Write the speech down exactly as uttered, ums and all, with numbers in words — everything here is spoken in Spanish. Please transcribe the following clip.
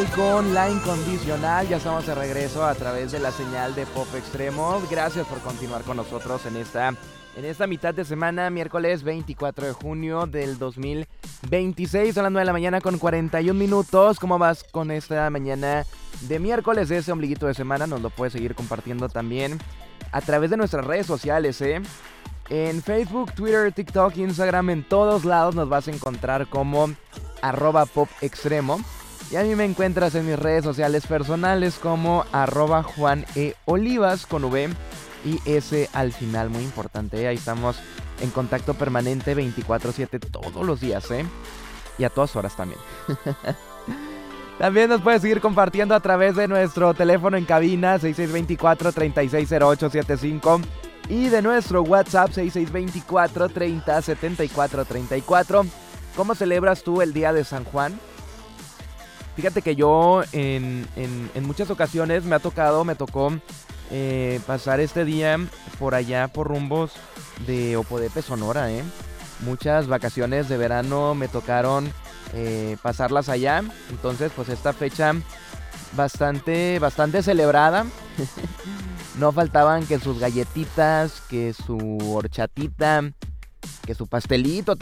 Anuel con La Incondicional. Ya estamos de regreso a través de la señal de Pop Extremo. Gracias por continuar con nosotros en esta, en esta mitad de semana, miércoles veinticuatro de junio del dos mil veintiséis. Son las nueve de la mañana con cuarenta y un minutos. ¿Cómo vas con esta mañana de miércoles de ese ombliguito de semana? Nos lo puedes seguir compartiendo también a través de nuestras redes sociales, ¿eh? En Facebook, Twitter, TikTok, Instagram, en todos lados nos vas a encontrar como arroba Pop Extremo. Y a mí me encuentras en mis redes sociales personales como arroba Juan E. Olivas con V y S al final, muy importante, ¿eh? Ahí estamos en contacto permanente veinticuatro siete todos los días, ¿eh? Y a todas horas también. También nos puedes seguir compartiendo a través de nuestro teléfono en cabina seis seis dos cuatro, tres seis cero ocho siete cinco y de nuestro WhatsApp seis seis dos cuatro, treinta, setenta y cuatro, treinta y cuatro. ¿Cómo celebras tú el día de San Juan? Fíjate que yo en, en, en muchas ocasiones me ha tocado, me tocó eh, pasar este día por allá por rumbos de Opodepe, Sonora, ¿eh? Muchas vacaciones de verano me tocaron eh, pasarlas allá. Entonces, pues esta fecha bastante, bastante celebrada. No faltaban que sus galletitas, que su horchatita, que su pastelito